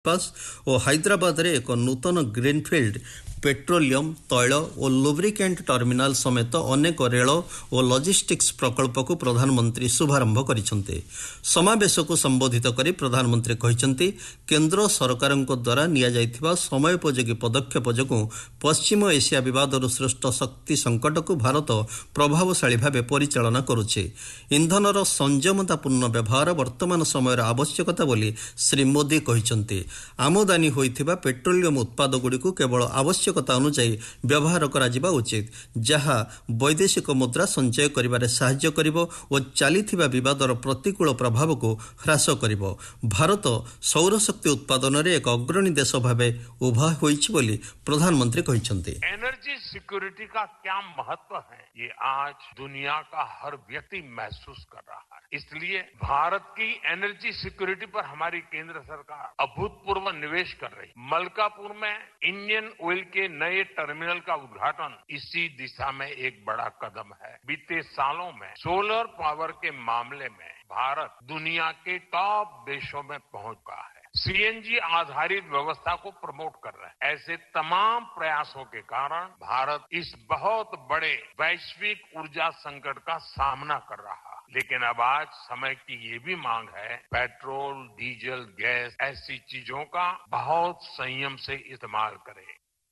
Pass ଓ ହାଇଦ୍ରାବାଦରେ ଏକ ନୂତନ ଗ୍ରୀନଫିଲ୍ଡ ପେଟ୍ରୋଲିୟମ ତୈଳ ଓ ଲୁବ୍ରିକ୍ୟାଣ୍ଟ ଟର୍ମିନାଲ ସମେତ ଅନେକ ରେଳ ଓ ଲଜିଷ୍ଟିକ୍ସ ପ୍ରକଳ୍ପକୁ ପ୍ରଧାନମନ୍ତ୍ରୀ ଶୁଭାରମ୍ଭ କରିଛନ୍ତି। ସମାବେଶକୁ ସମ୍ବୋଧିତ କରି ପ୍ରଧାନମନ୍ତ୍ରୀ କହିଛନ୍ତି, କେନ୍ଦ୍ର ସରକାରଙ୍କ ଦ୍ୱାରା ନିଆଯାଇଥିବା ସମୟୋପଯୋଗୀ ପଦକ୍ଷେପ ଯୋଗୁଁ ପଶ୍ଚିମ ଏସିଆ ବିବାଦରୁ ସୃଷ୍ଟ ଶକ୍ତି ସଙ୍କଟକୁ ଭାରତ ପ୍ରଭାବଶାଳୀ ଭାବେ ପରିଚାଳନା କରୁଛି। ଇନ୍ଧନର ସଂଯମତାପୂର୍ଣ୍ଣ ବ୍ୟବହାର ବର୍ତ୍ତମାନ ସମୟର ଆବଶ୍ୟକତା ବୋଲି ଶ୍ରୀ ମୋଦି କହିଛନ୍ତି। ଆମଦାନୀ ହୋଇଥିବା ପେଟ୍ରୋଲିୟମ ଉତ୍ପାଦଗୁଡ଼ିକୁ କେବଳ ଆବଶ୍ୟକତା ଅନୁଯାୟୀ ବ୍ୟବହାର କରାଯିବା ଉଚିତ, ଯାହା ବୈଦେଶିକ ମୁଦ୍ରା ସଞ୍ଚୟ କରିବାରେ ସାହାଯ୍ୟ କରିବ ଓ ଚାଲିଥିବା ବିବାଦର ପ୍ରତିକୂଳ ପ୍ରଭାବକୁ ହ୍ରାସ କରିବ। ଭାରତ ସୌରଶକ୍ତି ଉତ୍ପାଦନରେ ଏକ ଅଗ୍ରଣୀ ଦେଶ ଭାବେ ଉଭା ହୋଇଛି ବୋଲି ପ୍ରଧାନମନ୍ତ୍ରୀ କହିଛନ୍ତି। एनर्जी सिक्योरिटी का क्या महत्व है, ये आज दुनिया का हर व्यक्ति महसूस कर रहा है। इसलिए भारत की एनर्जी सिक्योरिटी पर हमारी केंद्र सरकार अभूतपूर्व निवेश कर रही। मलकापुर में इंडियन ऑयल के नए टर्मिनल का उद्घाटन इसी दिशा में एक बड़ा कदम है। बीते सालों में सोलर पावर के मामले में भारत दुनिया के टॉप देशों में पहुंच गया है। सीएनजी आधारित व्यवस्था को प्रमोट कर रहे हैं। ऐसे तमाम प्रयासों के कारण भारत इस बहुत बड़े वैश्विक ऊर्जा संकट का सामना कर रहा है। लेकिन अब आज समय की ये भी मांग है, पेट्रोल, डीजल, गैस ऐसी चीजों का बहुत संयम से इस्तेमाल करें।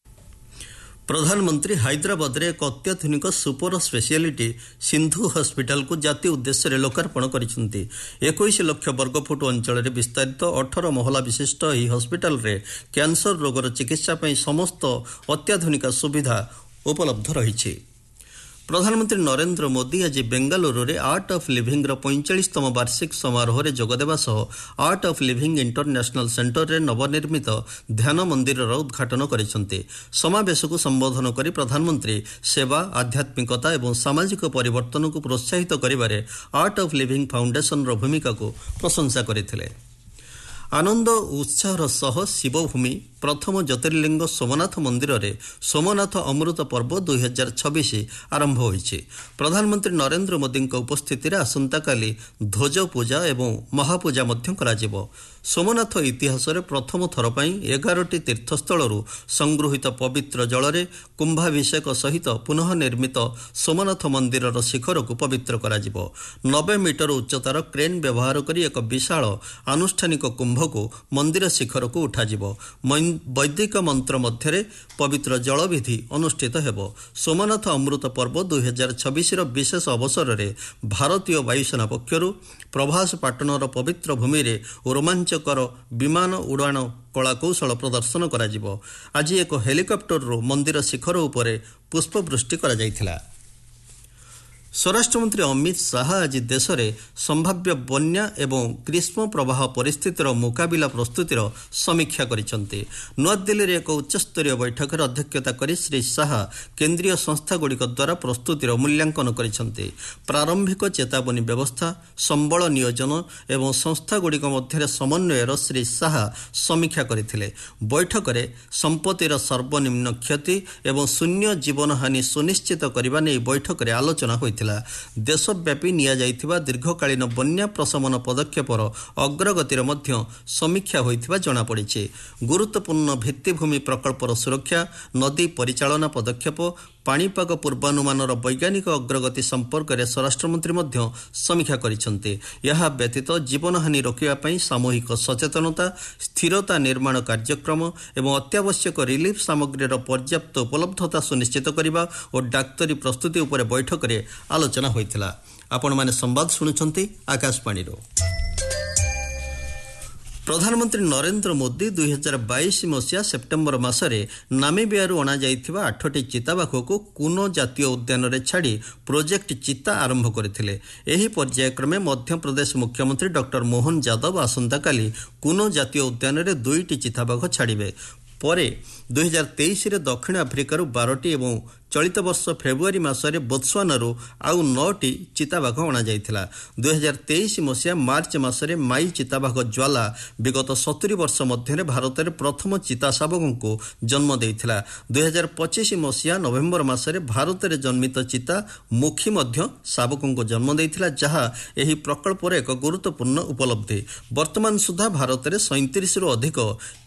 प्रधानमंत्री हैदराबाद एक अत्याधुनिक सुपर स्पेशलिटी सिंधु हॉस्पिटल को जातीय उद्देश्य लोकार्पण करिसेंती। 21 लाख वर्गफुट अंचल में विस्तारित 18 महला विशिष्ट यह हॉस्पिटल रे कैंसर रोगर चिकित्सा पई समस्त अत्याधुनिक सुविधा उपलब्ध रही। प्रधानमंत्री नरेंद्र मोदी आज बेंगालुरु रे आर्ट ऑफ लिविंग 45तम वार्षिक समारोह में जोगदेवा सह art of living international centre रे नवनिर्मित ध्यान मंदिर उद्घाटन करिसेंती। समावेश को संबोधन करी प्रधानमंत्री सेवा, आध्यात्मिकता एवं सामाजिक परिवर्तन को प्रोत्साहित करिबारे आर्ट ऑफ लिविंग फाउंडेशन रो भूमिका को प्रशंसा करथिले। आनंद उत्साहर सह शिवभूमि प्रथम ज्योतिर्लिंग सोमनाथ मंदिर रे सोमनाथ अमृत पर्व 2026 आरंभ होइछि। प्रधानमंत्री नरेंद्र मोदी उपस्थिति रे आसंताकाली ध्वज पूजा एवं महापूजा मध्य कराजिबो। सोमनाथ इतिहास रे प्रथम थर पई 11टी तीर्थस्थल संगृहित पवित्र जल रे कुंभाभिषेक सहित पुनः निर्मित सोमनाथ मंदिर शिखर को पवित्र कराजिबो। 90 मीटर उच्चतार क्रेन व्यवहार करी एक विशाल आनुष्ठानिक कुंभ को मंदिर शिखर को उठाजिबो। वैदिक मंत्र मध्य पवित्र जल विधि अनुष्ठित हेबो। सोमनाथ अमृत पर्व 2026 विशेष अवसर रे भारतीय वायुसेना पक्षरु प्रभास पाटनर पवित्र भूमि रे रोमांचकर विमान उड़ाण कलाकौशल प्रदर्शन कराजिबो। आज एक हेलिकॉप्टर मंदिर शिखर उपरे पुष्पवृष्टि करा जायथिला। स्वराष्ट्र मंत्री अमित शाह आज देश में संभाव्य बन्या एवं ग्रीष्म प्रवाह परिस्थितिर मुकाबिला प्रस्तुतिर समीक्षा करिसेंती। नूआदिल्ली रे एक उच्चस्तरीय बैठक रे अध्यक्षता करी श्री शाह केंद्रीय संस्थागुड़िक द्वारा प्रस्तुतिर मूल्यांकन करिसेंती। प्रारंभिक चेतावनी व्यवस्था, संबल नियोजन एवं संस्थागुड़िक मध्य समन्वयर श्री शाह समीक्षा करथिले। बैठक रे संपत्तिर सर्वनिम्न क्षति एवं शून्य जीवनहानि सुनिश्चित करबा नै बैठक रे आलोचना होइथिला। देशव्यापी निया जाइथिबा दीर्घकालीन बन्या प्रशमन पदक्षेपर अग्रगतिर मध्य समीक्षा होइथिबा जणा पड़िछि। गुरुत्वपूर्ण भित्तिभूमि प्रकल्पर सुरक्षा, नदी परिचालना पदक्षेप, पाणीपाग पूर्वानुमानर वैज्ञानिक अग्रगति संपर्क में स्वराष्ट्रमंत्री मध्य समीक्षा करिसेंती। यह व्यतीत जीवनहानि रोकिबा पई सामूहिक सचेतनता, स्थिरता निर्माण कार्यक्रम एवं अत्यावश्यक रिलीफ सामग्रीर पर्याप्त उपलब्धता सुनिश्चित करने और डाक्तरी प्रस्तुति उपर बैठक में आलोचना होइथिला। आपण माने संवाद शुणुछंती आकाशवाणी। प्रधानमंत्री नरेंद्र मोदी 2022 मसीहा सेप्टेम्बर मासरे नामिबियारू अणा जाइथिबा 8टी चिताबाघ को कुनो जातीय उद्यान रे छाड़ी प्रोजेक्ट चिता आरंभ करथिले। एही पर्यायक्रमे मध्य प्रदेश मुख्यमंत्री डॉक्टर मोहन यादव आसंताकाली कुनो जातीय उद्यान रे 2टी चिताबाघ छाड़िबे। परे 2023 रे दक्षिण आफ्रिकार 12टी एवं चलित वर्ष फेब्रुआरी मासरे बोत्सवानारू आउ 9टी चिताबाघ अणा जाइथिला। 2023 मसीहा मार्च मासरे माई चिताबाघ ज्वाला विगत 70 वर्ष मध्य भारत में प्रथम चिता शावकों को जन्म देइथिला। 2025 मसीहा नवेम्बर मासरे भारत में जन्मित चिता मुखी मध्य शावकों को जन्म देइथिला, जहा एही प्रकल्पर एक गुरुत्वपूर्ण उपलब्धि। वर्तमान सुधा भारत में 37 अधिक